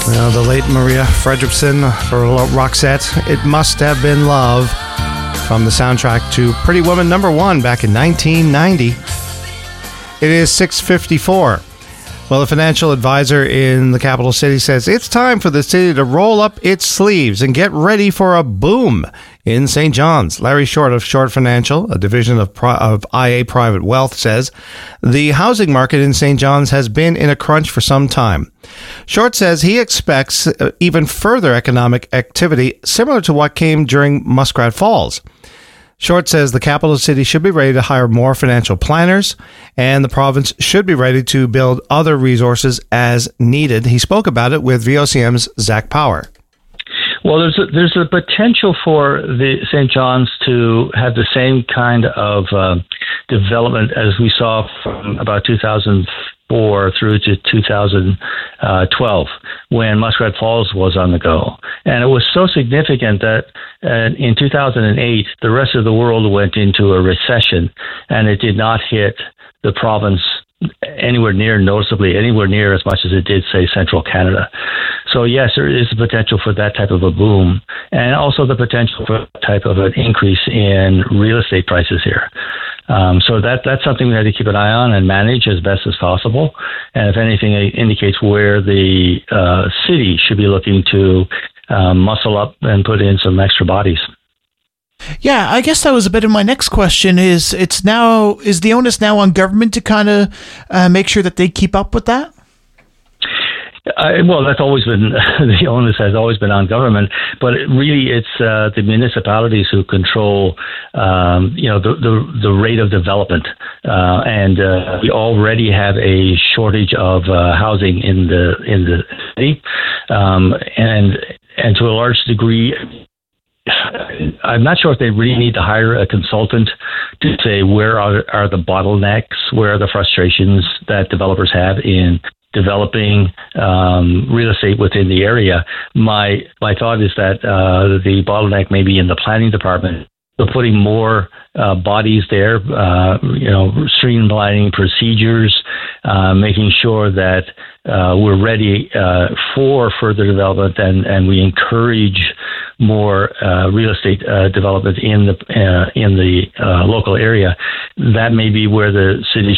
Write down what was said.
Well, the late Maria Fredriksson for Roxette, It Must Have Been Love, from the soundtrack to Pretty Woman #1 back in 1990. It is 6:54. Well, a financial advisor in the capital city says it's time for the city to roll up its sleeves and get ready for a boom in St. John's. Larry Short of Short Financial, a division of IA Private Wealth, says the housing market in St. John's has been in a crunch for some time. Short says he expects even further economic activity similar to what came during Muskrat Falls. Short says the capital city should be ready to hire more financial planners, and the province should be ready to build other resources as needed. He spoke about it with VOCM's Zach Power. Well, there's a potential for the St. John's to have the same kind of development as we saw from about 2004 through to 2012, when Muskrat Falls was on the go. And it was so significant that in 2008, the rest of the world went into a recession, and it did not hit the province anywhere near as much as it did, say, central Canada. So yes, there is a potential for that type of a boom, and also the potential for that type of an increase in real estate prices here. So that's something we have to keep an eye on and manage as best as possible. And if anything, it indicates where the city should be looking to muscle up and put in some extra bodies. Yeah, I guess that was a bit of my next question. Is the onus now on government to kind of make sure that they keep up with that? Well, that's always been the onus has always been on government, but it's the municipalities who control, the rate of development, and we already have a shortage of housing in the city, and to a large degree. I'm not sure if they really need to hire a consultant to say where are the bottlenecks, where are the frustrations that developers have in developing real estate within the area. My thought is that the bottleneck may be in the planning department. So putting more bodies there, streamlining procedures, making sure that we're ready for further development, and we encourage more real estate development in the local area. That may be where the city